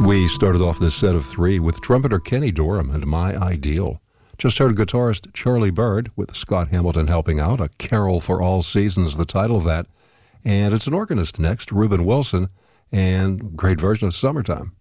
We started off this set of three with trumpeter Kenny Dorham and My Ideal. Just heard guitarist Charlie Bird with Scott Hamilton helping out, A Carol for All Seasons, the title of that. And it's an organist next, Reuben Wilson, and great version of Summertime.